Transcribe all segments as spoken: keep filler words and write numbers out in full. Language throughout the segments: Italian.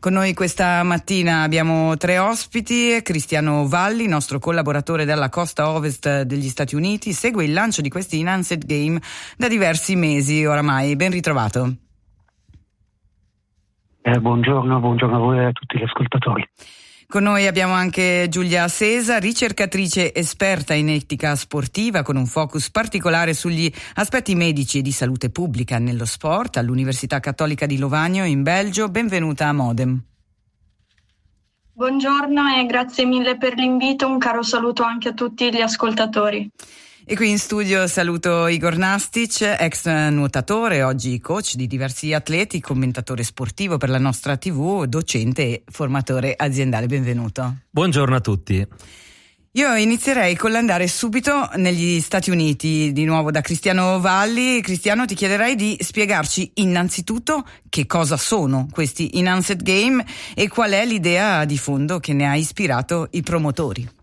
Con noi questa mattina abbiamo tre ospiti. Cristiano Valli, nostro collaboratore dalla costa ovest degli Stati Uniti, segue il lancio di questi Enhanced Game da diversi mesi oramai. Ben ritrovato. Eh, buongiorno, buongiorno a voi e a tutti gli ascoltatori. Con noi abbiamo anche Giulia Sesa, ricercatrice esperta in etica sportiva con un focus particolare sugli aspetti medici e di salute pubblica nello sport all'Università Cattolica di Lovagno in Belgio. Benvenuta a Modem. Buongiorno e grazie mille per l'invito. Un caro saluto anche a tutti gli ascoltatori. E qui in studio saluto Igor Nastic, ex nuotatore, oggi coach di diversi atleti, commentatore sportivo per la nostra tivù, docente e formatore aziendale. Benvenuto. Buongiorno a tutti. Io inizierei con l'andare subito negli Stati Uniti, di nuovo da Cristiano Valli. Cristiano, ti chiederei di spiegarci innanzitutto che cosa sono questi Enhanced Game e qual è l'idea di fondo che ne ha ispirato i promotori.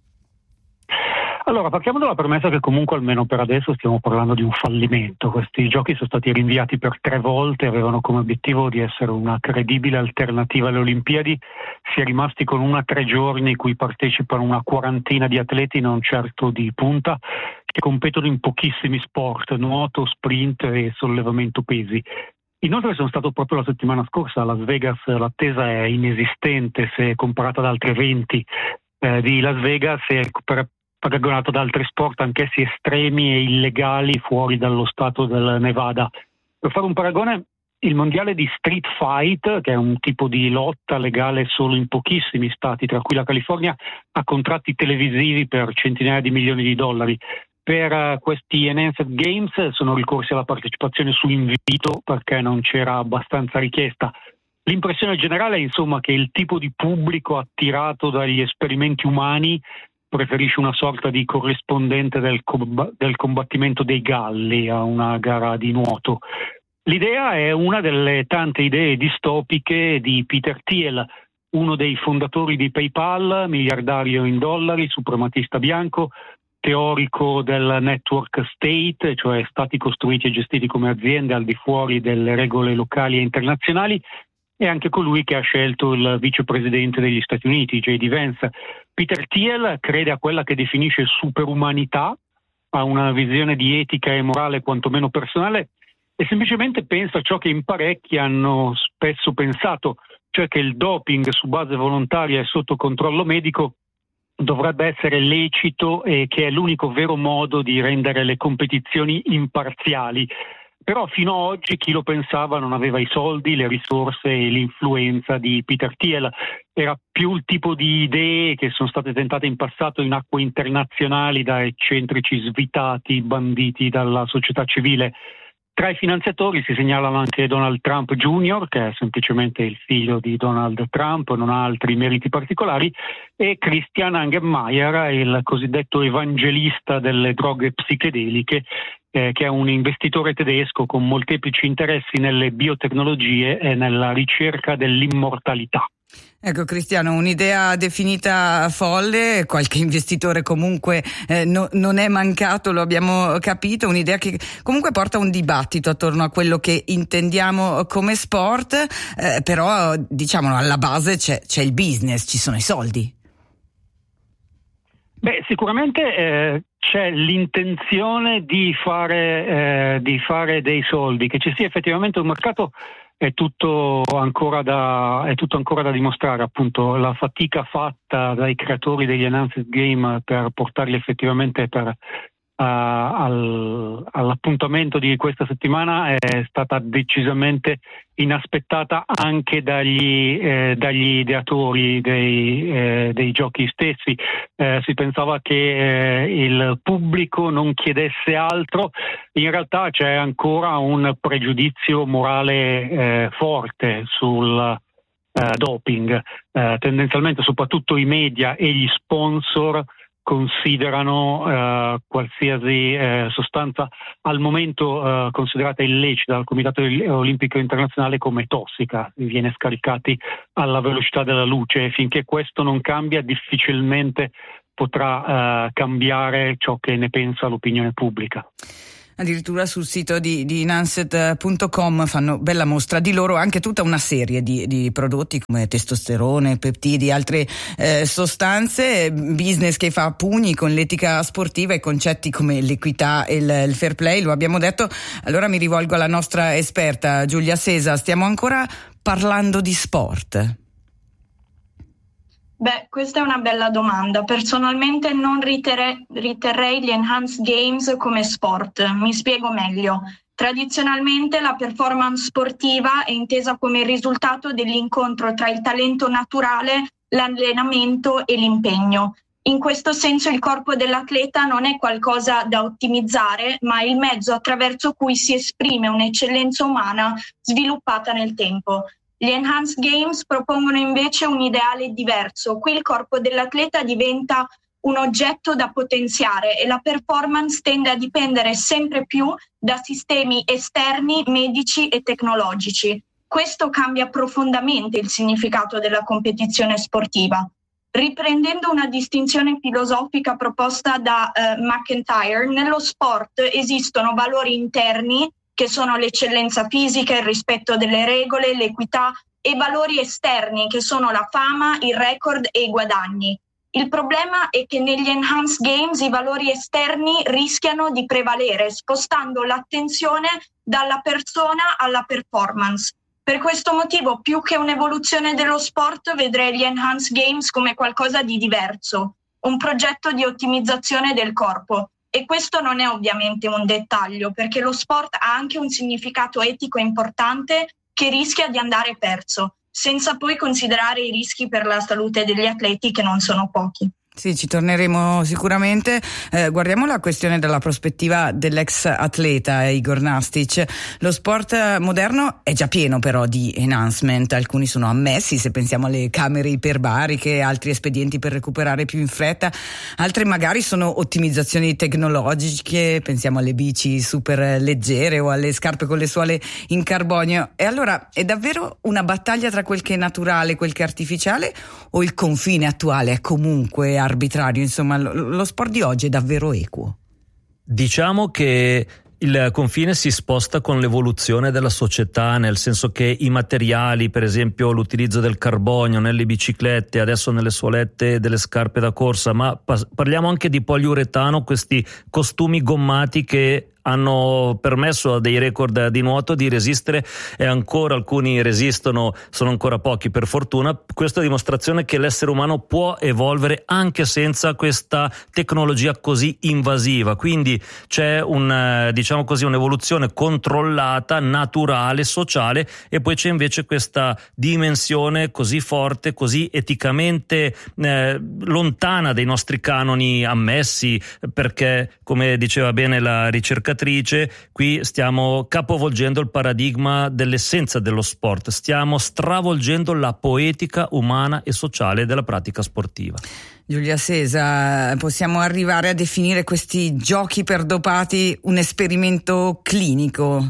Allora, partiamo dalla premessa che comunque almeno per adesso stiamo parlando di un fallimento. Questi giochi sono stati rinviati per tre volte, avevano come obiettivo di essere una credibile alternativa alle Olimpiadi. Si è rimasti con una tre giorni in cui partecipano una quarantina di atleti, non certo di punta, che competono in pochissimi sport, nuoto, sprint e sollevamento pesi. Inoltre sono stato proprio la settimana scorsa a Las Vegas, l'attesa è inesistente se comparata ad altri eventi eh, di Las Vegas e per paragonato ad altri sport anch'essi estremi e illegali fuori dallo stato del Nevada. Per fare un paragone, il mondiale di street fight, che è un tipo di lotta legale solo in pochissimi stati, tra cui la California, ha contratti televisivi per centinaia di milioni di dollari. Per uh, questi Enhanced Games sono ricorsi alla partecipazione su invito perché non c'era abbastanza richiesta. L'impressione generale è insomma che il tipo di pubblico attirato dagli esperimenti umani preferisce una sorta di corrispondente del, com- del combattimento dei galli a una gara di nuoto. L'idea è una delle tante idee distopiche di Peter Thiel, uno dei fondatori di PayPal, miliardario in dollari, suprematista bianco, teorico del network state, cioè stati costruiti e gestiti come aziende al di fuori delle regole locali e internazionali, e anche colui che ha scelto il vicepresidente degli Stati Uniti, J D Vance. Peter Thiel crede a quella che definisce superumanità, ha una visione di etica e morale quantomeno personale e semplicemente pensa a ciò che in parecchi hanno spesso pensato, cioè che il doping su base volontaria e sotto controllo medico dovrebbe essere lecito e che è l'unico vero modo di rendere le competizioni imparziali. Però fino ad oggi chi lo pensava non aveva i soldi, le risorse e l'influenza di Peter Thiel. Era più il tipo di idee che sono state tentate in passato in acque internazionali da eccentrici svitati banditi dalla società civile. Tra i finanziatori si segnalano anche Donald Trump Junior, che è semplicemente il figlio di Donald Trump, non ha altri meriti particolari, e Christian Angermayer, il cosiddetto evangelista delle droghe psichedeliche, eh, che è un investitore tedesco con molteplici interessi nelle biotecnologie e nella ricerca dell'immortalità. Ecco Cristiano, un'idea definita folle, qualche investitore comunque eh, no, non è mancato, lo abbiamo capito, un'idea che comunque porta un dibattito attorno a quello che intendiamo come sport, eh, però diciamolo alla base c'è, c'è il business, ci sono i soldi. Beh, sicuramente eh, c'è l'intenzione di fare, eh, di fare dei soldi, che ci sia effettivamente un mercato. È tutto ancora da è tutto ancora da dimostrare, appunto la fatica fatta dai creatori degli Enhanced Game per portarli effettivamente per, uh, al, all'appuntamento di questa settimana è stata decisamente inaspettata anche dagli, eh, dagli ideatori dei, eh, dei giochi stessi. Eh, si pensava che eh, il pubblico non chiedesse altro. In realtà c'è ancora un pregiudizio morale eh, forte sul eh, doping. Eh, tendenzialmente soprattutto i media e gli sponsor considerano eh, qualsiasi eh, sostanza al momento eh, considerata illecita dal Comitato Olimpico Internazionale come tossica, viene scaricati alla velocità della luce e finché questo non cambia difficilmente potrà eh, cambiare ciò che ne pensa l'opinione pubblica. Addirittura sul sito di, di Enhanced punto com fanno bella mostra di loro anche tutta una serie di, di prodotti come testosterone, peptidi, altre eh, sostanze, business che fa a pugni con l'etica sportiva e concetti come l'equità e il, il fair play, lo abbiamo detto. Allora mi rivolgo alla nostra esperta Giulia Sesa, stiamo ancora parlando di sport? Beh, questa è una bella domanda. Personalmente non riterrei, riterrei gli Enhanced Games come sport. Mi spiego meglio. Tradizionalmente la performance sportiva è intesa come il risultato dell'incontro tra il talento naturale, l'allenamento e l'impegno. In questo senso il corpo dell'atleta non è qualcosa da ottimizzare, ma il mezzo attraverso cui si esprime un'eccellenza umana sviluppata nel tempo. Gli Enhanced Games propongono invece un ideale diverso. Qui il corpo dell'atleta diventa un oggetto da potenziare e la performance tende a dipendere sempre più da sistemi esterni, medici e tecnologici. Questo cambia profondamente il significato della competizione sportiva. Riprendendo una distinzione filosofica proposta da uh, McIntyre, nello sport esistono valori interni che sono l'eccellenza fisica, il rispetto delle regole, l'equità, e valori esterni che sono la fama, il record e i guadagni. Il problema è che negli Enhanced Games i valori esterni rischiano di prevalere, spostando l'attenzione dalla persona alla performance. Per questo motivo, più che un'evoluzione dello sport, vedrei gli Enhanced Games come qualcosa di diverso, un progetto di ottimizzazione del corpo. E questo non è ovviamente un dettaglio, perché lo sport ha anche un significato etico importante che rischia di andare perso, senza poi considerare i rischi per la salute degli atleti che non sono pochi. Sì, ci torneremo sicuramente. Eh, guardiamo la questione dalla prospettiva dell'ex atleta Igor Nastic. Lo sport moderno è già pieno però di enhancement, alcuni sono ammessi, se pensiamo alle camere iperbariche, altri espedienti per recuperare più in fretta, altri magari sono ottimizzazioni tecnologiche, pensiamo alle bici super leggere o alle scarpe con le suole in carbonio. E allora è davvero una battaglia tra quel che è naturale, quel che è artificiale, o il confine attuale è comunque arbitrario? Insomma, lo, lo sport di oggi è davvero equo? Diciamo che il confine si sposta con l'evoluzione della società, nel senso che i materiali, per esempio l'utilizzo del carbonio nelle biciclette, adesso nelle suolette delle scarpe da corsa, ma parliamo anche di poliuretano, questi costumi gommati che hanno permesso a dei record di nuoto di resistere, e ancora alcuni resistono, sono ancora pochi per fortuna. Questa è dimostrazione che l'essere umano può evolvere anche senza questa tecnologia così invasiva, quindi c'è un, diciamo così, un'evoluzione controllata, naturale, sociale, e poi c'è invece questa dimensione così forte, così eticamente eh, lontana dai nostri canoni ammessi, perché come diceva bene la ricercatrice, qui stiamo capovolgendo il paradigma dell'essenza dello sport, stiamo stravolgendo la poetica umana e sociale della pratica sportiva. Giulia Sesa, possiamo arrivare a definire questi giochi per dopati un esperimento clinico?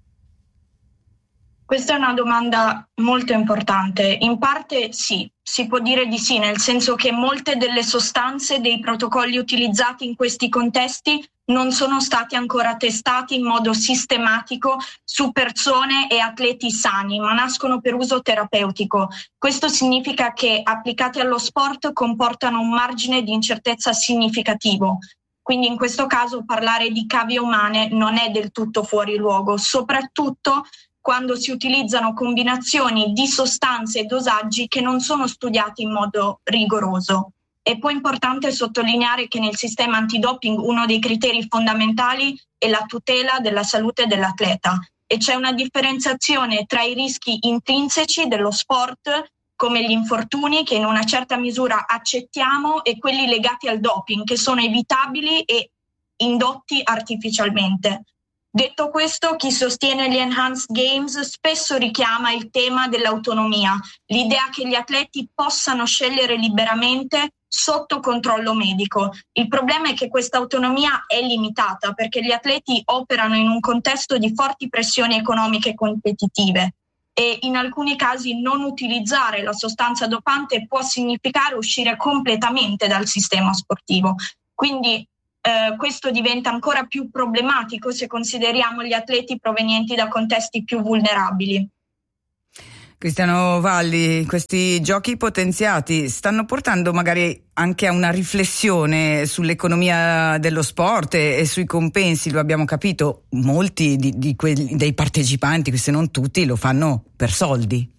Questa è una domanda molto importante. In parte sì, si può dire di sì, nel senso che molte delle sostanze dei protocolli utilizzati in questi contesti non sono stati ancora testati in modo sistematico su persone e atleti sani, ma nascono per uso terapeutico. Questo significa che applicati allo sport comportano un margine di incertezza significativo. Quindi in questo caso parlare di cavie umane non è del tutto fuori luogo, soprattutto quando si utilizzano combinazioni di sostanze e dosaggi che non sono studiati in modo rigoroso. È poi importante sottolineare che nel sistema antidoping uno dei criteri fondamentali è la tutela della salute dell'atleta e c'è una differenziazione tra i rischi intrinseci dello sport, come gli infortuni che in una certa misura accettiamo, e quelli legati al doping, che sono evitabili e indotti artificialmente. Detto questo, chi sostiene gli Enhanced Games spesso richiama il tema dell'autonomia, l'idea che gli atleti possano scegliere liberamente sotto controllo medico. Il problema è che questa autonomia è limitata perché gli atleti operano in un contesto di forti pressioni economiche e competitive e in alcuni casi non utilizzare la sostanza dopante può significare uscire completamente dal sistema sportivo. Quindi eh, questo diventa ancora più problematico se consideriamo gli atleti provenienti da contesti più vulnerabili. Cristiano Valli, questi giochi potenziati stanno portando magari anche a una riflessione sull'economia dello sport e, e sui compensi, lo abbiamo capito, molti di, di quelli, dei partecipanti, se non tutti, lo fanno per soldi.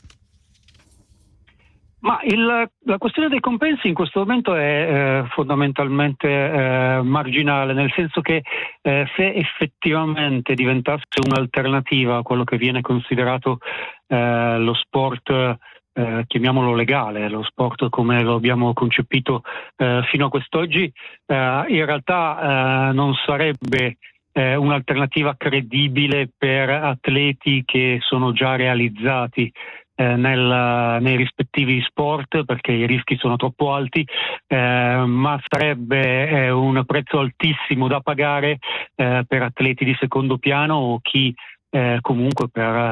Ma il, la questione dei compensi in questo momento è eh, fondamentalmente eh, marginale, nel senso che eh, se effettivamente diventasse un'alternativa a quello che viene considerato eh, lo sport, eh, chiamiamolo legale, lo sport come lo abbiamo concepito eh, fino a quest'oggi, eh, in realtà eh, non sarebbe eh, un'alternativa credibile per atleti che sono già realizzati Eh, nel, nei rispettivi sport, perché i rischi sono troppo alti, eh, ma sarebbe eh, un prezzo altissimo da pagare eh, per atleti di secondo piano o chi eh, comunque per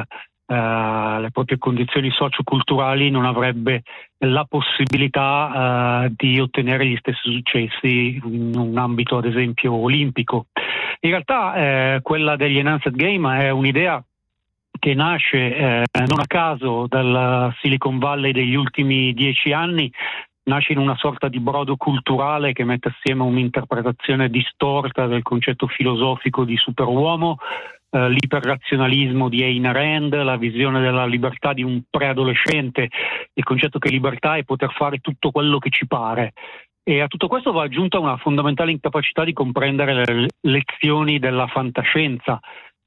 eh, le proprie condizioni socioculturali non avrebbe la possibilità eh, di ottenere gli stessi successi in un ambito ad esempio olimpico. In realtà eh, quella degli Enhanced Game è un'idea che nasce eh, non a caso dal Silicon Valley degli ultimi dieci anni, nasce in una sorta di brodo culturale che mette assieme un'interpretazione distorta del concetto filosofico di superuomo, eh, l'iperrazionalismo di Ayn Rand, la visione della libertà di un preadolescente, il concetto che libertà è poter fare tutto quello che ci pare. E a tutto questo va aggiunta una fondamentale incapacità di comprendere le lezioni della fantascienza.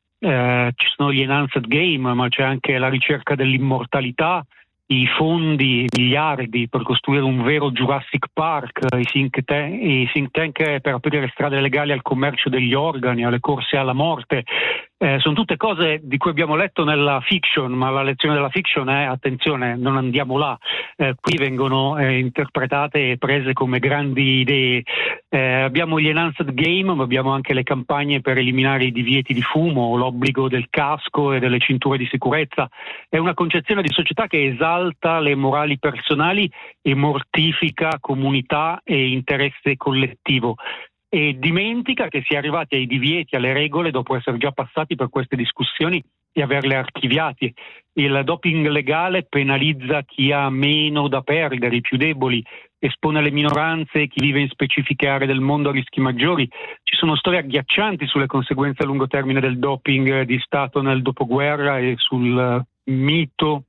Eh, ci sono gli Enhanced Game, ma c'è anche la ricerca dell'immortalità, i fondi, miliardi per costruire un vero Jurassic Park, i think tank, i think tank per aprire strade legali al commercio degli organi, alle corse alla morte. Eh, sono tutte cose di cui abbiamo letto nella fiction, ma la lezione della fiction è, attenzione, non andiamo là, eh, qui vengono eh, interpretate e prese come grandi idee. Eh, abbiamo gli Enhanced Game, ma abbiamo anche le campagne per eliminare i divieti di fumo, l'obbligo del casco e delle cinture di sicurezza. È una concezione di società che esalta le morali personali e mortifica comunità e interesse collettivo. E dimentica che si è arrivati ai divieti, alle regole, dopo essere già passati per queste discussioni e averle archiviate. Il doping legale penalizza chi ha meno da perdere, i più deboli, espone le minoranze e chi vive in specifiche aree del mondo a rischi maggiori. Ci sono storie agghiaccianti sulle conseguenze a lungo termine del doping di Stato nel dopoguerra e sul mito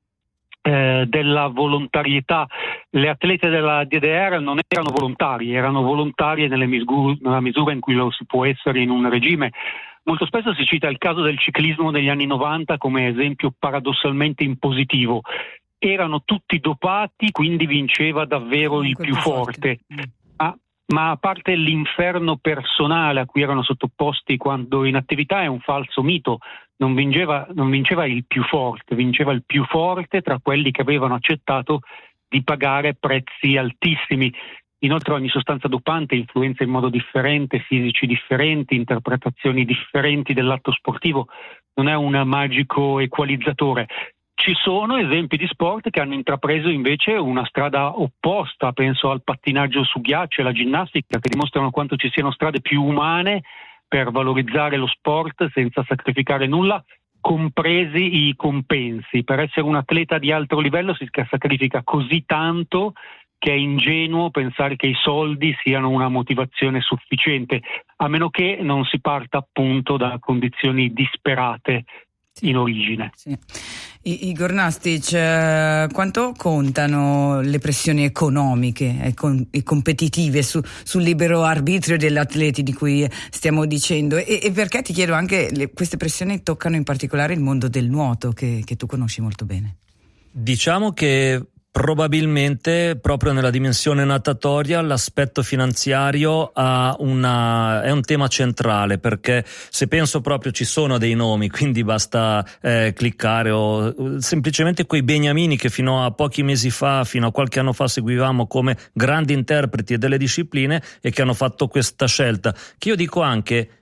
Eh, della volontarietà. Le atlete della D D R non erano volontari, erano volontarie nelle misure, nella misura in cui lo si può essere in un regime. Molto spesso si cita il caso del ciclismo negli anni novanta come esempio paradossalmente impositivo. Erano tutti dopati, quindi vinceva davvero il più forte. Ma, ma a parte l'inferno personale a cui erano sottoposti quando in attività è un falso mito. Non vinceva, non vinceva il più forte, vinceva il più forte tra quelli che avevano accettato di pagare prezzi altissimi. Inoltre ogni sostanza dopante influenza in modo differente, fisici differenti, interpretazioni differenti dell'atto sportivo. Non è un magico equalizzatore. Ci sono esempi di sport che hanno intrapreso invece una strada opposta, penso al pattinaggio su ghiaccio e alla ginnastica, che dimostrano quanto ci siano strade più umane per valorizzare lo sport senza sacrificare nulla, compresi i compensi. Per essere un atleta di alto livello si sacrifica così tanto che è ingenuo pensare che i soldi siano una motivazione sufficiente, a meno che non si parta appunto da condizioni disperate in origine. Sì. Igor Nastic, eh, quanto contano le pressioni economiche e, con, e competitive su, sul libero arbitrio degli atleti di cui stiamo dicendo e, e perché ti chiedo anche le, queste pressioni toccano in particolare il mondo del nuoto che, che tu conosci molto bene? Diciamo che probabilmente proprio nella dimensione natatoria l'aspetto finanziario ha una, è un tema centrale, perché se penso proprio ci sono dei nomi, quindi basta eh, cliccare o semplicemente quei beniamini che fino a pochi mesi fa, fino a qualche anno fa seguivamo come grandi interpreti delle discipline e che hanno fatto questa scelta, che io dico anche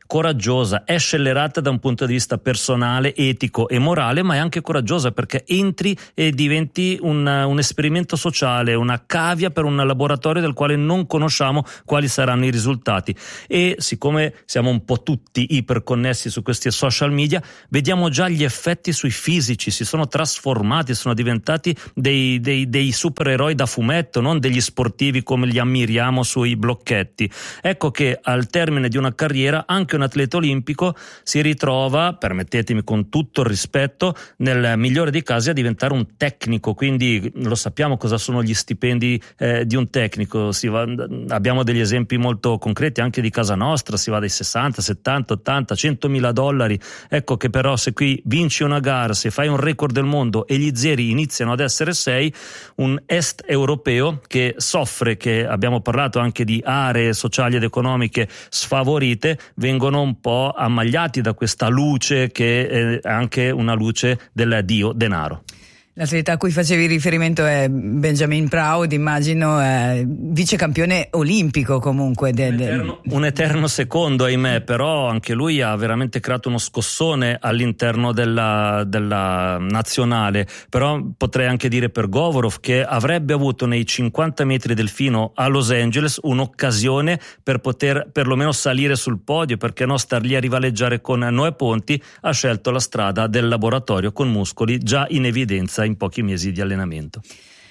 coraggiosa, è scellerata da un punto di vista personale, etico e morale, ma è anche coraggiosa perché entri e diventi un, un esperimento sociale, una cavia per un laboratorio del quale non conosciamo quali saranno i risultati. E siccome siamo un po' tutti iperconnessi su questi social media, vediamo già gli effetti sui fisici, si sono trasformati, sono diventati dei, dei, dei supereroi da fumetto, non degli sportivi come li ammiriamo sui blocchetti. Ecco che al termine di una carriera anche un atleta olimpico si ritrova, permettetemi con tutto il rispetto, nel migliore dei casi a diventare un tecnico, quindi lo sappiamo cosa sono gli stipendi eh, di un tecnico, si va, abbiamo degli esempi molto concreti anche di casa nostra, si va dai sessanta, settanta, ottanta, centomila dollari. Ecco che però se qui vinci una gara, se fai un record del mondo e gli zeri iniziano ad essere sei, un est europeo che soffre, che abbiamo parlato anche di aree sociali ed economiche sfavorite, vengono un po' ammagliati da questa luce che è anche una luce del dio denaro. L'atleta a cui facevi riferimento è Benjamin Proud, immagino, eh, vice campione olimpico comunque. De, un, eterno, un eterno secondo, ahimè, però anche lui ha veramente creato uno scossone all'interno della, della nazionale. Però potrei anche dire per Govorov che avrebbe avuto nei cinquanta metri del fino a Los Angeles un'occasione per poter perlomeno salire sul podio, perché no star lì a rivaleggiare con Noè Ponti. Ha scelto la strada del laboratorio con muscoli già in evidenza in pochi mesi di allenamento.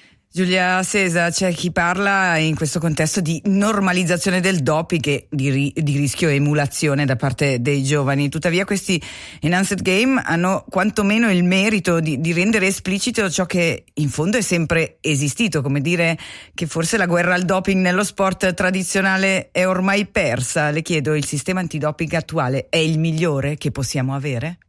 Giulia Sesa, c'è chi parla in questo contesto di normalizzazione del doping e di, ri- di rischio emulazione da parte dei giovani. Tuttavia questi Enhanced Game hanno quantomeno il merito di, di rendere esplicito ciò che in fondo è sempre esistito, come dire che forse la guerra al doping nello sport tradizionale è ormai persa. Le chiedo, il sistema antidoping attuale è il migliore che possiamo avere?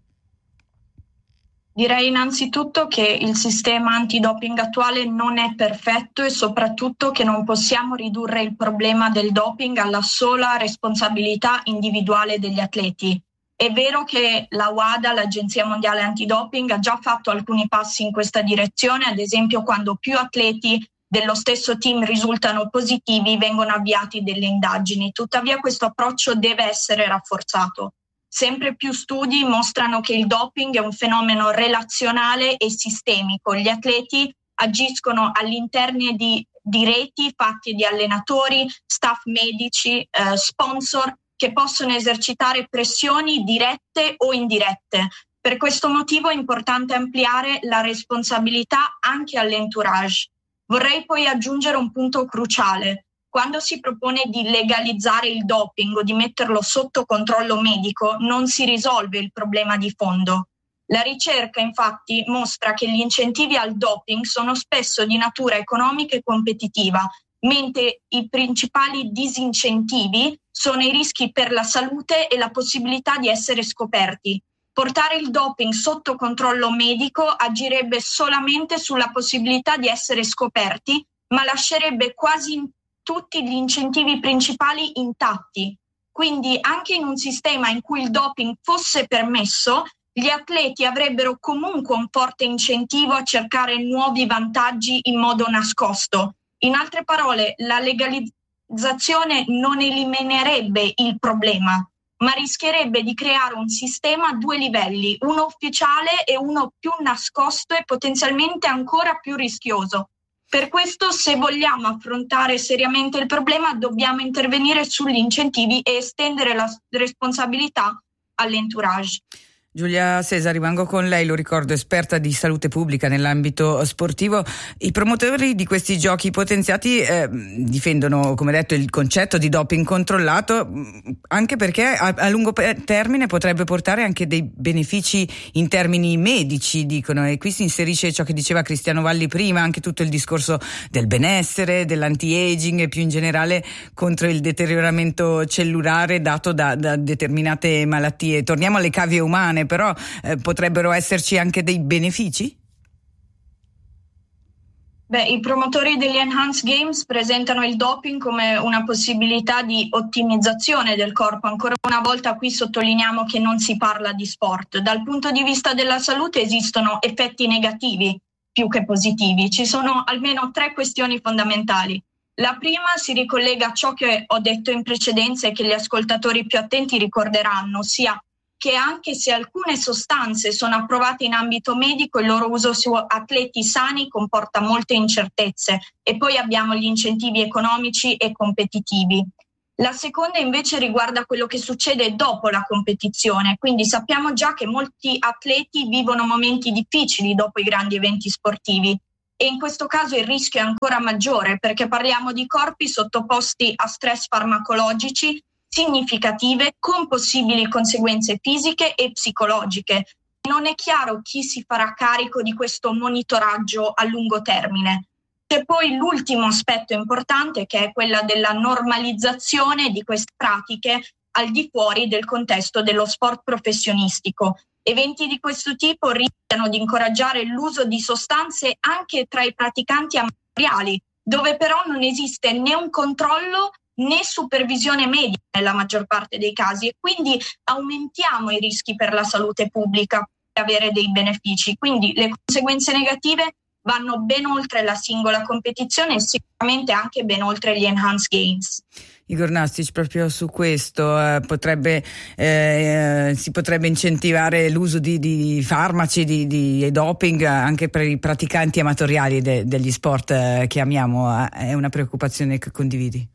Direi innanzitutto che il sistema antidoping attuale non è perfetto e soprattutto che non possiamo ridurre il problema del doping alla sola responsabilità individuale degli atleti. È vero che la W A D A, l'Agenzia Mondiale Antidoping, ha già fatto alcuni passi in questa direzione, ad esempio quando più atleti dello stesso team risultano positivi vengono avviati delle indagini. Tuttavia questo approccio deve essere rafforzato. Sempre più studi mostrano che il doping è un fenomeno relazionale e sistemico. Gli atleti agiscono all'interno di, di reti fatte di allenatori, staff medici, eh, sponsor che possono esercitare pressioni dirette o indirette. Per questo motivo è importante ampliare la responsabilità anche all'entourage. Vorrei poi aggiungere un punto cruciale. Quando si propone di legalizzare il doping o di metterlo sotto controllo medico, non si risolve il problema di fondo. La ricerca, infatti, mostra che gli incentivi al doping sono spesso di natura economica e competitiva, mentre i principali disincentivi sono i rischi per la salute e la possibilità di essere scoperti. Portare il doping sotto controllo medico agirebbe solamente sulla possibilità di essere scoperti, ma lascerebbe quasi tutti gli incentivi principali intatti. Quindi anche in un sistema in cui il doping fosse permesso, gli atleti avrebbero comunque un forte incentivo a cercare nuovi vantaggi in modo nascosto. In altre parole, la legalizzazione non eliminerebbe il problema, ma rischierebbe di creare un sistema a due livelli, uno ufficiale e uno più nascosto e potenzialmente ancora più rischioso. Per questo, se vogliamo affrontare seriamente il problema, dobbiamo intervenire sugli incentivi e estendere la responsabilità all'entourage. Giulia Sesa, rimango con lei, lo ricordo, esperta di salute pubblica nell'ambito sportivo. I promotori di questi giochi potenziati eh, difendono, come detto, il concetto di doping controllato, anche perché a, a lungo termine potrebbe portare anche dei benefici in termini medici, dicono, e qui si inserisce ciò che diceva Cristiano Valli prima, anche tutto il discorso del benessere, dell'anti-aging e più in generale contro il deterioramento cellulare dato da, da determinate malattie. Torniamo alle cavie umane, però eh, potrebbero esserci anche dei benefici? Beh, i promotori degli Enhanced Games presentano il doping come una possibilità di ottimizzazione del corpo. Ancora una volta qui sottolineiamo che non si parla di sport. Dal punto di vista della salute esistono effetti negativi più che positivi. Ci sono almeno tre questioni fondamentali. La prima si ricollega a ciò che ho detto in precedenza e che gli ascoltatori più attenti ricorderanno, ossia che anche se alcune sostanze sono approvate in ambito medico, il loro uso su atleti sani comporta molte incertezze, e poi abbiamo gli incentivi economici e competitivi. La seconda invece riguarda quello che succede dopo la competizione, quindi sappiamo già che molti atleti vivono momenti difficili dopo i grandi eventi sportivi. E in questo caso il rischio è ancora maggiore, perché parliamo di corpi sottoposti a stress farmacologici significative con possibili conseguenze fisiche e psicologiche. Non è chiaro chi si farà carico di questo monitoraggio a lungo termine. C'è poi l'ultimo aspetto importante, che è quella della normalizzazione di queste pratiche al di fuori del contesto dello sport professionistico. Eventi di questo tipo rischiano di incoraggiare l'uso di sostanze anche tra i praticanti amatoriali, dove però non esiste né un controllo né supervisione medica nella maggior parte dei casi, e quindi aumentiamo i rischi per la salute pubblica per avere dei benefici. Quindi le conseguenze negative vanno ben oltre la singola competizione e sicuramente anche ben oltre gli Enhanced Games. Igor Nastic, proprio su questo eh, potrebbe, eh, si potrebbe incentivare l'uso di, di farmaci, di, di doping anche per i praticanti amatoriali de, degli sport eh, che amiamo. Eh, è una preoccupazione che condividi?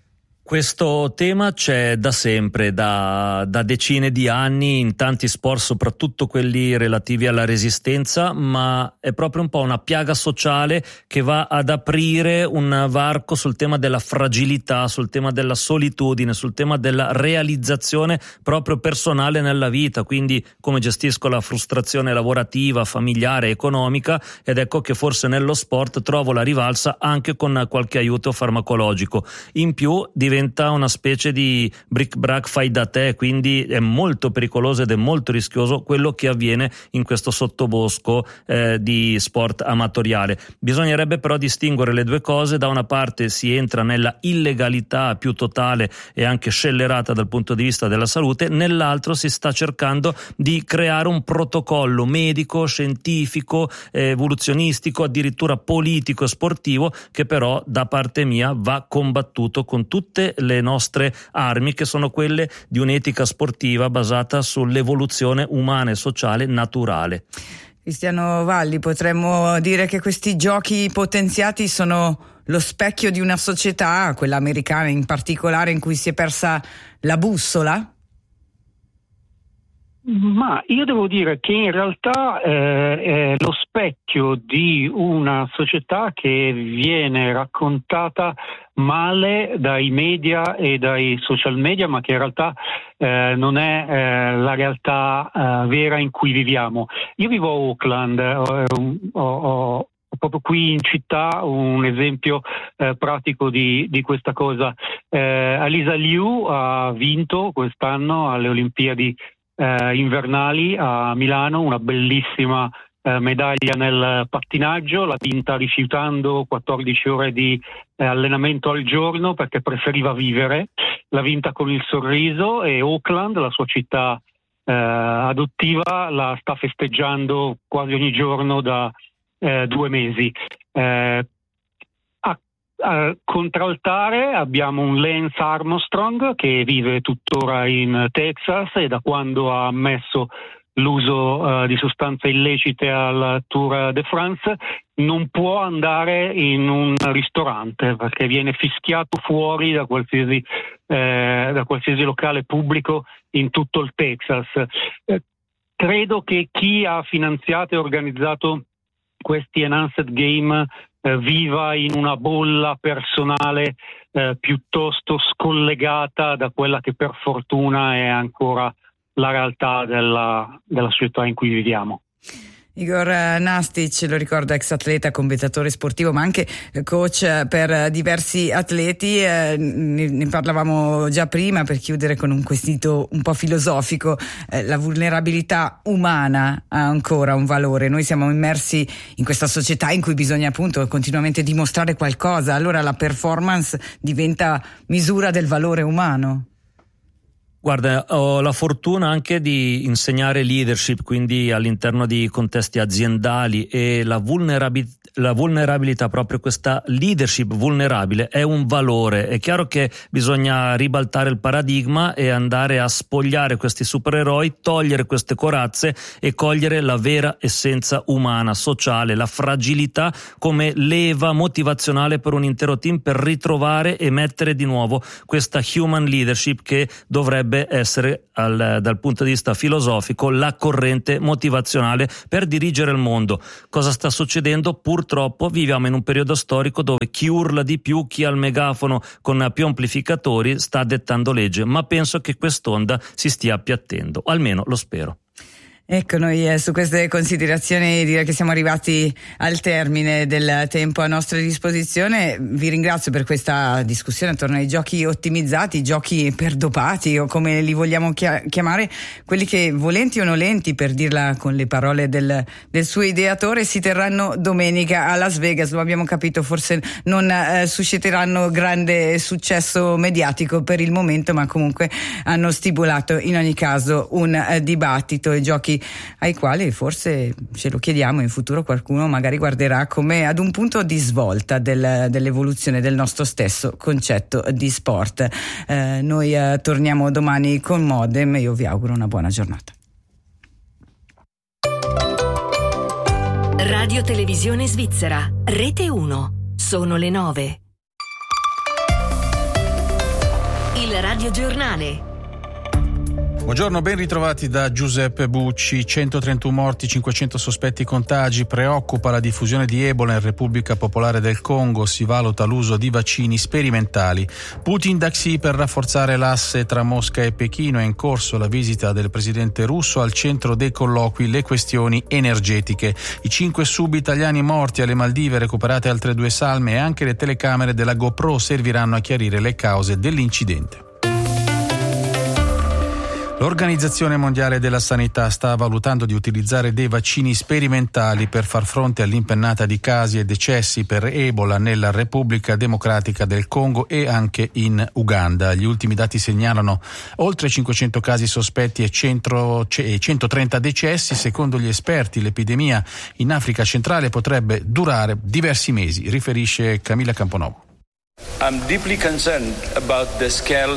Questo tema c'è da sempre, da, da decine di anni, in tanti sport, soprattutto quelli relativi alla resistenza, ma è proprio un po' una piaga sociale che va ad aprire un varco sul tema della fragilità, sul tema della solitudine, sul tema della realizzazione proprio personale nella vita, quindi come gestisco la frustrazione lavorativa, familiare, economica, ed ecco che forse nello sport trovo la rivalsa anche con qualche aiuto farmacologico. In più diventa diventa una specie di bric-brac fai da te, quindi è molto pericoloso ed è molto rischioso quello che avviene in questo sottobosco eh, di sport amatoriale. Bisognerebbe però distinguere le due cose: da una parte si entra nella illegalità più totale e anche scellerata dal punto di vista della salute, nell'altro si sta cercando di creare un protocollo medico, scientifico, eh, evoluzionistico, addirittura politico e sportivo, che però da parte mia va combattuto con tutte le nostre armi, che sono quelle di un'etica sportiva basata sull'evoluzione umana e sociale naturale. Cristiano Valli, potremmo dire che questi giochi potenziati sono lo specchio di una società, quella americana in particolare, in cui si è persa la bussola? Ma io devo dire che in realtà eh, è lo specchio di una società che viene raccontata male dai media e dai social media, ma che in realtà eh, non è eh, la realtà eh, vera in cui viviamo. Io vivo a Auckland, ho, ho, ho proprio qui in città un esempio eh, pratico di, di questa cosa. Eh, Alisa Liu ha vinto quest'anno alle Olimpiadi Eh, invernali a Milano una bellissima eh, medaglia nel pattinaggio, l'ha vinta rifiutando quattordici ore di eh, allenamento al giorno perché preferiva vivere, l'ha vinta con il sorriso, e Auckland, la sua città eh, adottiva, la sta festeggiando quasi ogni giorno da eh, due mesi. Eh, A contraltare abbiamo un Lance Armstrong che vive tuttora in Texas e da quando ha ammesso l'uso uh, di sostanze illecite al Tour de France non può andare in un ristorante perché viene fischiato fuori da qualsiasi, eh, da qualsiasi locale pubblico in tutto il Texas. Eh, credo che chi ha finanziato e organizzato questi Enhanced Game eh, viva in una bolla personale eh, piuttosto scollegata da quella che per fortuna è ancora la realtà della, della società in cui viviamo. Igor Nastic, lo ricordo, ex atleta, commentatore sportivo, ma anche coach per diversi atleti. Eh, ne parlavamo già prima, per chiudere con un quesito un po' filosofico. Eh, la vulnerabilità umana ha ancora un valore. Noi siamo immersi in questa società in cui bisogna appunto continuamente dimostrare qualcosa. Allora la performance diventa misura del valore umano. Guarda, ho la fortuna anche di insegnare leadership, quindi all'interno di contesti aziendali, e la vulnerabilità, la vulnerabilità, proprio questa leadership vulnerabile, è un valore. È chiaro che bisogna ribaltare il paradigma e andare a spogliare questi supereroi, togliere queste corazze e cogliere la vera essenza umana, sociale, la fragilità come leva motivazionale per un intero team, per ritrovare e mettere di nuovo questa human leadership che dovrebbe essere al, dal punto di vista filosofico la corrente motivazionale per dirigere il mondo. Cosa sta succedendo? Purtroppo viviamo in un periodo storico dove chi urla di più, chi ha il megafono con più amplificatori sta dettando legge, ma penso che quest'onda si stia appiattendo, almeno lo spero. Ecco, noi eh, su queste considerazioni direi che siamo arrivati al termine del tempo a nostra disposizione. Vi ringrazio per questa discussione attorno ai giochi ottimizzati, giochi perdopati o come li vogliamo chiamare, quelli che volenti o nolenti, per dirla con le parole del, del suo ideatore, si terranno domenica a Las Vegas. Lo abbiamo capito, forse non eh, susciteranno grande successo mediatico per il momento, ma comunque hanno stimolato in ogni caso un eh, dibattito e giochi ai quali forse, ce lo chiediamo, in futuro qualcuno magari guarderà come ad un punto di svolta del, dell'evoluzione del nostro stesso concetto di sport. Eh, noi eh, torniamo domani con Modem e io vi auguro una buona giornata. Radio Televisione Svizzera, Rete uno. Sono le nove. Il Radio Giornale. Buongiorno, ben ritrovati da Giuseppe Bucci. centotrentuno morti, cinquecento sospetti contagi, preoccupa la diffusione di Ebola in Repubblica Popolare del Congo, si valuta l'uso di vaccini sperimentali. Putin da Xi per rafforzare l'asse tra Mosca e Pechino, è in corso la visita del presidente russo, al centro dei colloqui le questioni energetiche. I cinque sub-italiani morti alle Maldive, recuperate altre due salme e anche le telecamere della GoPro serviranno a chiarire le cause dell'incidente. L'Organizzazione Mondiale della Sanità sta valutando di utilizzare dei vaccini sperimentali per far fronte all'impennata di casi e decessi per Ebola nella Repubblica Democratica del Congo e anche in Uganda. Gli ultimi dati segnalano oltre cinquecento casi sospetti e centotrenta decessi. Secondo gli esperti, l'epidemia in Africa centrale potrebbe durare diversi mesi, riferisce Camilla Camponovo. I'm deeply concerned about the scale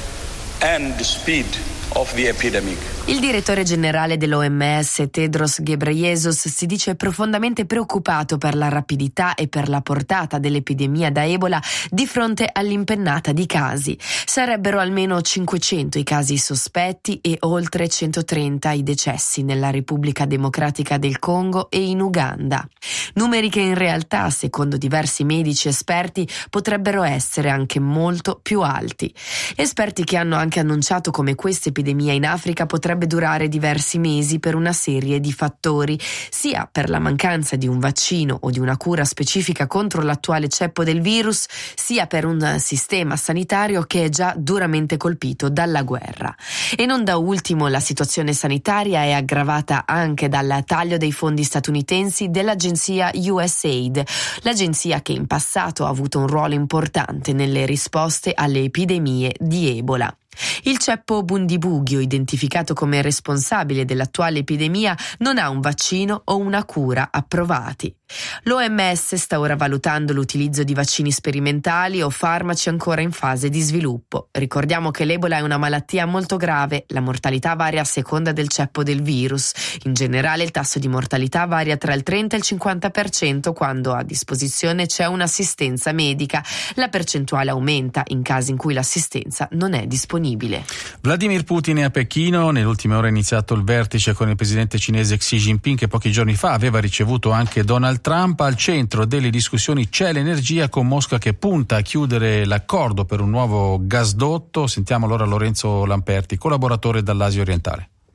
and the speed of the epidemic. Il direttore generale dell'O M S, Tedros Ghebreyesus, si dice profondamente preoccupato per la rapidità e per la portata dell'epidemia da Ebola di fronte all'impennata di casi. Sarebbero almeno cinquecento i casi sospetti e oltre centotrenta i decessi nella Repubblica Democratica del Congo e in Uganda. Numeri che in realtà, secondo diversi medici esperti, potrebbero essere anche molto più alti. Esperti che hanno anche annunciato come questa epidemia in Africa potrebbe durare diversi mesi per una serie di fattori, sia per la mancanza di un vaccino o di una cura specifica contro l'attuale ceppo del virus, sia per un sistema sanitario che è già duramente colpito dalla guerra. E non da ultimo la situazione sanitaria è aggravata anche dal taglio dei fondi statunitensi dell'agenzia U S A I D, l'agenzia che in passato ha avuto un ruolo importante nelle risposte alle epidemie di Ebola. Il ceppo Bundibugyo, identificato come responsabile dell'attuale epidemia, non ha un vaccino o una cura approvati. L'O M S sta ora valutando l'utilizzo di vaccini sperimentali o farmaci ancora in fase di sviluppo. Ricordiamo che l'Ebola è una malattia molto grave, la mortalità varia a seconda del ceppo del virus. In generale il tasso di mortalità varia tra il trenta e il cinquanta per cento quando a disposizione c'è un'assistenza medica. La percentuale aumenta in casi in cui l'assistenza non è disponibile. Vladimir Putin è a Pechino. Nelle ultime ore è iniziato il vertice con il presidente cinese Xi Jinping, che pochi giorni fa aveva ricevuto anche Donald Trump. Al centro delle discussioni c'è l'energia, con Mosca che punta a chiudere l'accordo per un nuovo gasdotto. Sentiamo allora Lorenzo Lamperti, collaboratore dall'Asia orientale.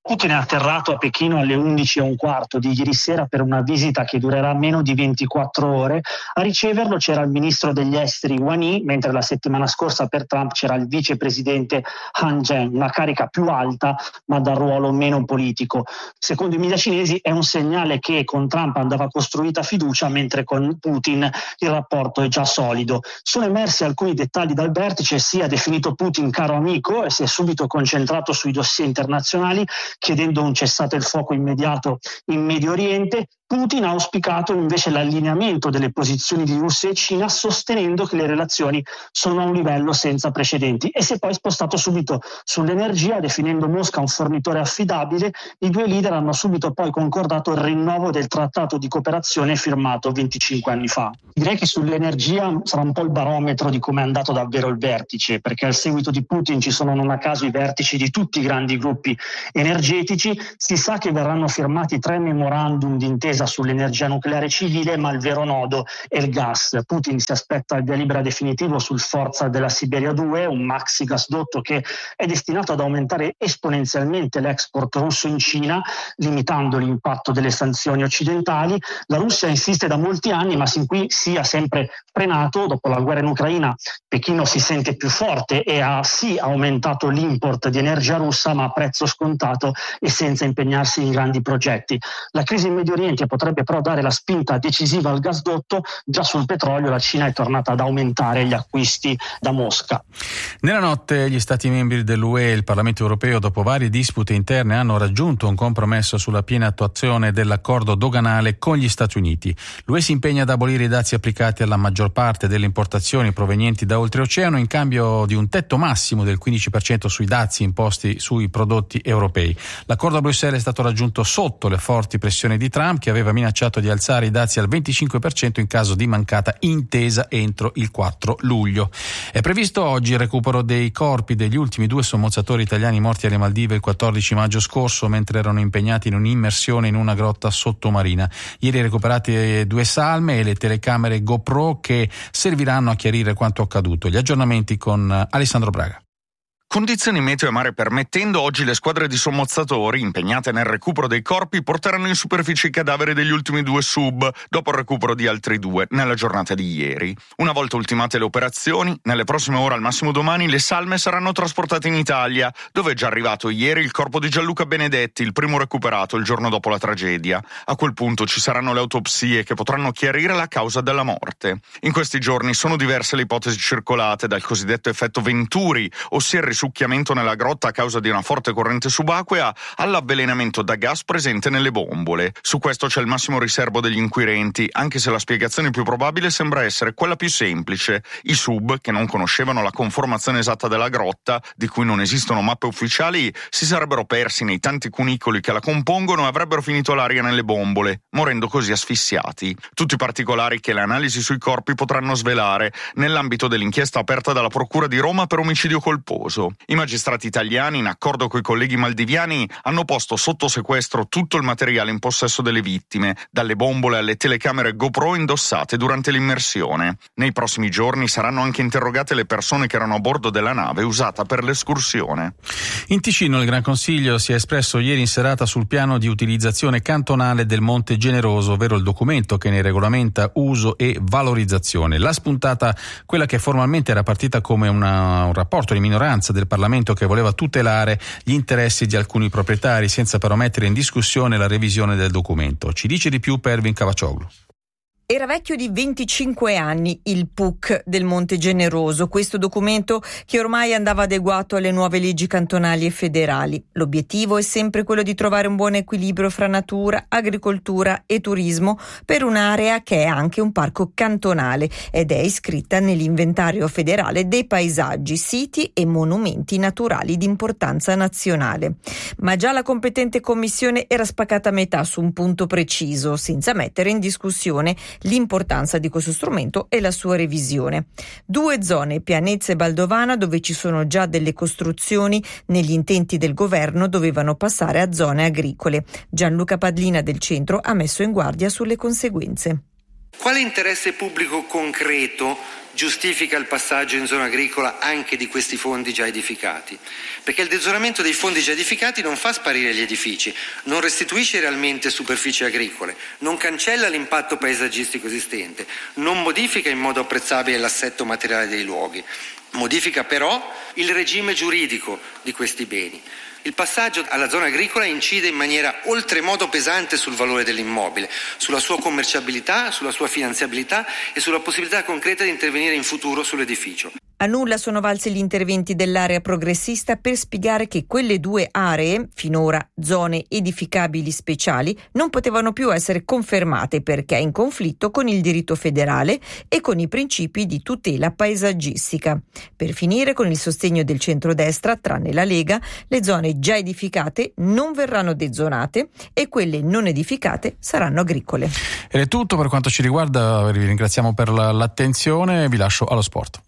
Putin è atterrato a Pechino alle undici e un quarto di ieri sera per una visita che durerà meno di ventiquattro ore. A riceverlo c'era il ministro degli esteri Wang Yi, mentre la settimana scorsa per Trump c'era il vicepresidente Han Zheng, una carica più alta ma dal ruolo meno politico. Secondo i media cinesi è un segnale che con Trump andava costruita fiducia, mentre con Putin il rapporto è già solido. Sono emersi alcuni dettagli dal vertice, si è definito Putin caro amico e si è subito concentrato sui dossier internazionali, chiedendo un cessate il fuoco immediato in Medio Oriente. Putin ha auspicato invece l'allineamento delle posizioni di Russia e Cina, sostenendo che le relazioni sono a un livello senza precedenti, e si è poi spostato subito sull'energia, definendo Mosca un fornitore affidabile. I due leader hanno subito poi concordato il rinnovo del trattato di cooperazione firmato venticinque anni fa. Direi che sull'energia sarà un po' il barometro di come è andato davvero il vertice, perché al seguito di Putin ci sono non a caso i vertici di tutti i grandi gruppi energetici. Si sa che verranno firmati tre memorandum di intesa sull'energia nucleare civile, ma il vero nodo è il gas. Putin si aspetta il via libera definitivo sul Forza della Siberia due, un maxi gasdotto che è destinato ad aumentare esponenzialmente l'export russo in Cina, limitando l'impatto delle sanzioni occidentali. La Russia insiste da molti anni, ma sin qui si è sempre frenato. Dopo la guerra in Ucraina, Pechino si sente più forte e ha sì aumentato l'import di energia russa, ma a prezzo scontato e senza impegnarsi in grandi progetti. La crisi in Medio Oriente potrebbe però dare la spinta decisiva al gasdotto. Già sul petrolio la Cina è tornata ad aumentare gli acquisti da Mosca. Nella notte gli Stati membri dell'U E e il Parlamento europeo, dopo varie dispute interne, hanno raggiunto un compromesso sulla piena attuazione dell'accordo doganale con gli Stati Uniti. L'U E si impegna ad abolire i dazi applicati alla maggior parte delle importazioni provenienti da oltreoceano in cambio di un tetto massimo del quindici per cento sui dazi imposti sui prodotti europei. L'accordo a Bruxelles è stato raggiunto sotto le forti pressioni di Trump, che aveva minacciato di alzare i dazi al venticinque per cento in caso di mancata intesa entro il quattro luglio. È previsto oggi il recupero dei corpi degli ultimi due sommozzatori italiani morti alle Maldive il quattordici maggio scorso mentre erano impegnati in un'immersione in una grotta sottomarina. Ieri recuperate due salme e le telecamere GoPro che serviranno a chiarire quanto accaduto. Gli aggiornamenti con Alessandro Braga. Condizioni meteo e mare permettendo, oggi le squadre di sommozzatori impegnate nel recupero dei corpi porteranno in superficie i cadaveri degli ultimi due sub, dopo il recupero di altri due nella giornata di ieri. Una volta ultimate le operazioni, nelle prossime ore, al massimo domani, le salme saranno trasportate in Italia, dove è già arrivato ieri il corpo di Gianluca Benedetti, il primo recuperato il giorno dopo la tragedia. A quel punto ci saranno le autopsie che potranno chiarire la causa della morte. In questi giorni sono diverse le ipotesi circolate, dal cosiddetto effetto Venturi, ossia il risucchiamento nella grotta a causa di una forte corrente subacquea, all'avvelenamento da gas presente nelle bombole. Su questo c'è il massimo riservo degli inquirenti, anche se la spiegazione più probabile sembra essere quella più semplice. I sub, che non conoscevano la conformazione esatta della grotta, di cui non esistono mappe ufficiali, si sarebbero persi nei tanti cunicoli che la compongono e avrebbero finito l'aria nelle bombole, morendo così asfissiati. Tutti i particolari che le analisi sui corpi potranno svelare nell'ambito dell'inchiesta aperta dalla Procura di Roma per omicidio colposo. I magistrati italiani, in accordo coi colleghi maldiviani, hanno posto sotto sequestro tutto il materiale in possesso delle vittime, dalle bombole alle telecamere GoPro indossate durante l'immersione. Nei prossimi giorni saranno anche interrogate le persone che erano a bordo della nave usata per l'escursione. In Ticino il Gran Consiglio si è espresso ieri in serata sul piano di utilizzazione cantonale del Monte Generoso, ovvero il documento che ne regolamenta uso e valorizzazione. La spuntata, quella che formalmente era partita come una, un rapporto di minoranza del Parlamento che voleva tutelare gli interessi di alcuni proprietari senza però mettere in discussione la revisione del documento. Ci dice di più Pervin Cavacioglu. Era vecchio di venticinque anni il P U C del Monte Generoso, questo documento che ormai andava adeguato alle nuove leggi cantonali e federali. L'obiettivo è sempre quello di trovare un buon equilibrio fra natura, agricoltura e turismo per un'area che è anche un parco cantonale ed è iscritta nell'inventario federale dei paesaggi, siti e monumenti naturali di importanza nazionale. Ma già la competente commissione era spaccata a metà su un punto preciso, senza mettere in discussione l'importanza di questo strumento e la sua revisione. Due zone, Pianezza e Baldovana, dove ci sono già delle costruzioni, negli intenti del governo dovevano passare a zone agricole. Gianluca Padlina del Centro ha messo in guardia sulle conseguenze. Quale interesse pubblico concreto giustifica il passaggio in zona agricola anche di questi fondi già edificati? Perché il dezoramento dei fondi già edificati non fa sparire gli edifici, non restituisce realmente superfici agricole, non cancella l'impatto paesaggistico esistente, non modifica in modo apprezzabile l'assetto materiale dei luoghi, modifica però il regime giuridico di questi beni. Il passaggio alla zona agricola incide in maniera oltremodo pesante sul valore dell'immobile, sulla sua commerciabilità, sulla sua finanziabilità e sulla possibilità concreta di intervenire in futuro sull'edificio. A nulla sono valsi gli interventi dell'area progressista per spiegare che quelle due aree, finora zone edificabili speciali, non potevano più essere confermate perché in conflitto con il diritto federale e con i principi di tutela paesaggistica. Per finire, con il sostegno del centrodestra, tranne la Lega, le zone già edificate non verranno dezonate e quelle non edificate saranno agricole. Ed è tutto per quanto ci riguarda, vi ringraziamo per la, l'attenzione, vi lascio allo sport.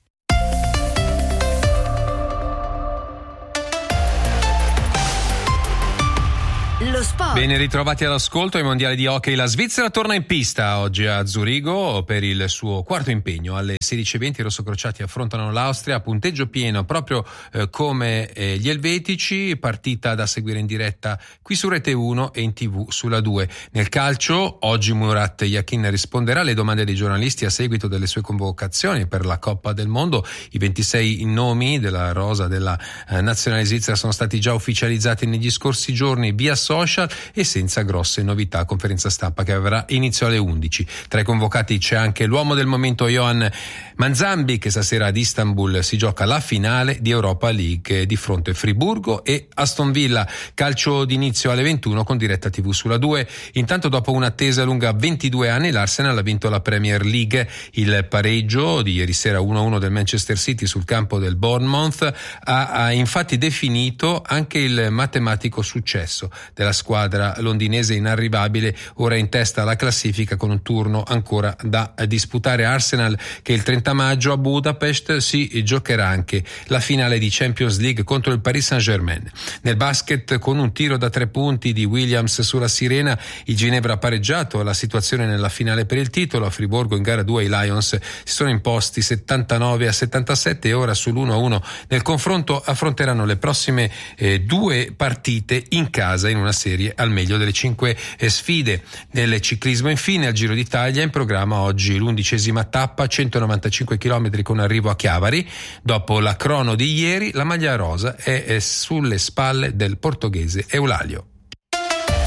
Lo sport. Ben ritrovati all'ascolto. Ai mondiali di hockey la Svizzera torna in pista oggi a Zurigo per il suo quarto impegno. Alle sedici e venti i rossocrociati affrontano l'Austria a punteggio pieno, proprio eh, come eh, gli elvetici. Partita da seguire in diretta qui su Rete uno e in tivù sulla due. Nel calcio oggi Murat Yakin risponderà alle domande dei giornalisti a seguito delle sue convocazioni per la Coppa del Mondo. I ventisei nomi della rosa della eh, nazionale svizzera sono stati già ufficializzati negli scorsi giorni via social e senza grosse novità. Conferenza stampa che avrà inizio alle undici. Tra i convocati c'è anche l'uomo del momento Johan Manzambi, che stasera ad Istanbul si gioca la finale di Europa League di fronte a Friburgo e Aston Villa. Calcio d'inizio alle ventuno con diretta tivù sulla due. Intanto, dopo un'attesa lunga ventidue anni, l'Arsenal ha vinto la Premier League. Il pareggio di ieri sera uno a uno del Manchester City sul campo del Bournemouth ha, ha infatti definito anche il matematico successo della squadra londinese inarrivabile, ora in testa alla classifica con un turno ancora da disputare. Arsenal che il trenta maggio a Budapest si giocherà anche la finale di Champions League contro il Paris Saint-Germain. Nel basket, con un tiro da tre punti di Williams sulla sirena, il Ginevra ha pareggiato la situazione nella finale per il titolo. A Friburgo in gara due i Lions si sono imposti settantanove a settantasette e ora sull'uno a uno nel confronto affronteranno le prossime eh, due partite in casa in una serie al meglio delle cinque sfide. Nel ciclismo infine al Giro d'Italia in programma oggi l'undicesima tappa, centonovantacinque chilometri con arrivo a Chiavari. Dopo la crono di ieri la maglia rosa è sulle spalle del portoghese Eulalio.